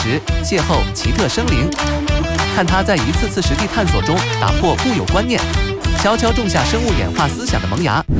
时邂逅奇特生灵，看他在一次次实地探索中打破固有观念，悄悄种下生物演化思想的萌芽。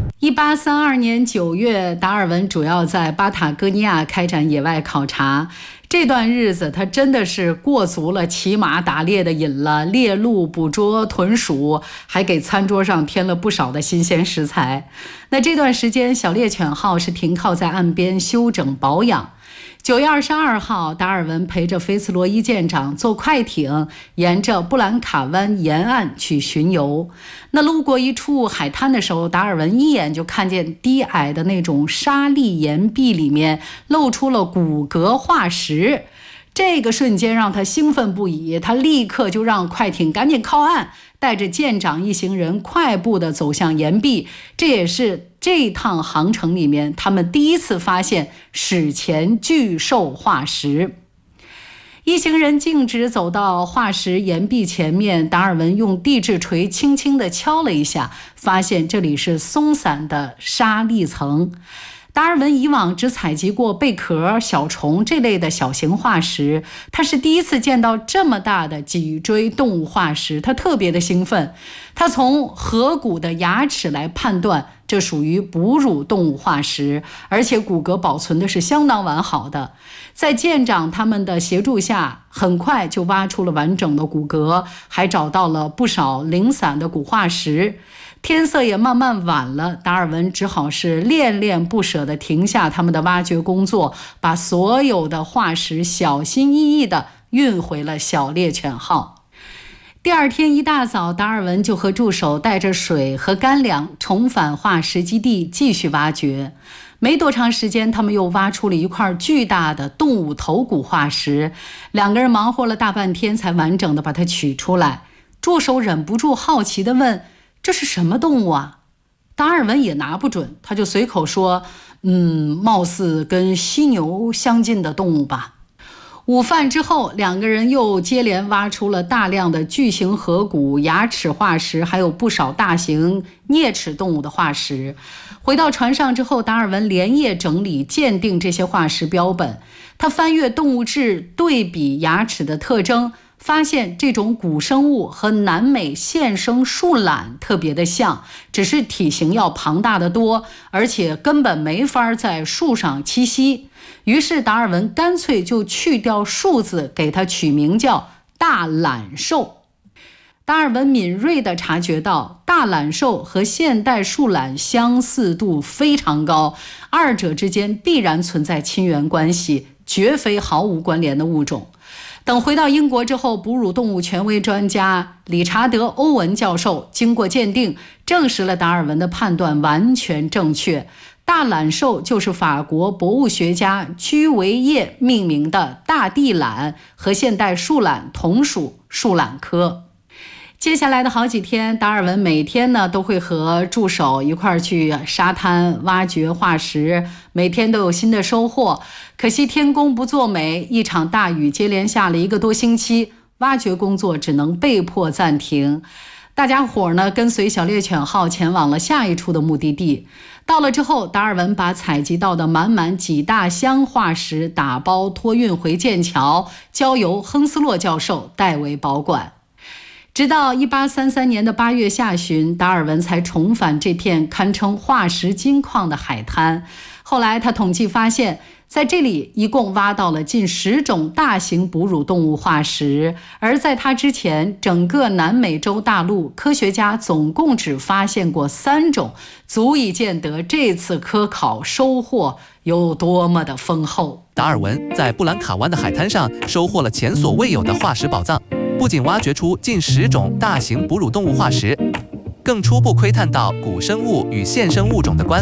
1832年9月，达尔文主要在巴塔哥尼亚开展野外考察。这段日子他真的是过足了骑马打猎的瘾了，猎鹿、捕捉豚鼠，还给餐桌上添了不少的新鲜食材。那这段时间，小猎犬号是停靠在岸边休整保养。9月22号，达尔文陪着菲茨罗伊舰长坐快艇，沿着布兰卡湾沿岸去巡游。那路过一处海滩的时候，达尔文一眼就看见低矮的那种沙砾岩壁里面露出了骨骼化石。这个瞬间让他兴奋不已，他立刻就让快艇赶紧靠岸，带着舰长一行人快步地走向岩壁。这也是这趟航程里面他们第一次发现史前巨兽化石。一行人径直走到化石岩壁前面，达尔文用地质锤轻轻地敲了一下，发现这里是松散的沙砾层。达尔文以往只采集过贝壳、小虫这类的小型化石，他是第一次见到这么大的脊椎动物化石，他特别的兴奋。他从颌骨的牙齿来判断，这属于哺乳动物化石，而且骨骼保存的是相当完好的。在舰长他们的协助下，很快就挖出了完整的骨骼，还找到了不少零散的骨化石。天色也慢慢晚了，达尔文只好是恋恋不舍地停下他们的挖掘工作，把所有的化石小心翼翼地运回了小猎犬号。第二天一大早，达尔文就和助手带着水和干粮重返化石基地继续挖掘。没多长时间，他们又挖出了一块巨大的动物头骨化石，两个人忙活了大半天才完整地把它取出来。助手忍不住好奇地问，这是什么动物啊？达尔文也拿不准，他就随口说，貌似跟犀牛相近的动物吧。午饭之后，两个人又接连挖出了大量的巨型颌骨、牙齿化石，还有不少大型啮齿动物的化石。回到船上之后，达尔文连夜整理鉴定这些化石标本。他翻阅动物志，对比牙齿的特征，发现这种古生物和南美现生树懒特别的像，只是体型要庞大得多，而且根本没法在树上栖息。于是达尔文干脆就去掉树字，给它取名叫大懒兽。达尔文敏锐地察觉到，大懒兽和现代树懒相似度非常高，二者之间必然存在亲缘关系，绝非毫无关联的物种。等回到英国之后，哺乳动物权威专家理查德·欧文教授经过鉴定，证实了达尔文的判断完全正确。大懒兽就是法国博物学家居维叶命名的大地懒，和现代树懒同属树懒科。接下来的好几天，达尔文每天呢都会和助手一块儿去沙滩挖掘化石，每天都有新的收获。可惜天公不作美，一场大雨接连下了1个多星期，挖掘工作只能被迫暂停。大家伙呢跟随小猎犬号前往了下一处的目的地。到了之后，达尔文把采集到的满满几大箱化石打包托运回剑桥，交由亨斯洛教授代为保管。直到1833年的8月下旬，达尔文才重返这片堪称化石金矿的海滩。后来他统计发现，在这里一共挖到了近10种大型哺乳动物化石，而在他之前，整个南美洲大陆科学家总共只发现过3种，足以见得这次科考收获有多么的丰厚。 达尔文在布兰卡湾的海滩上收获了前所未有的化石宝藏，不仅挖掘出近10种大型哺乳动物化石，更初步窥探到古生物与现生物种的关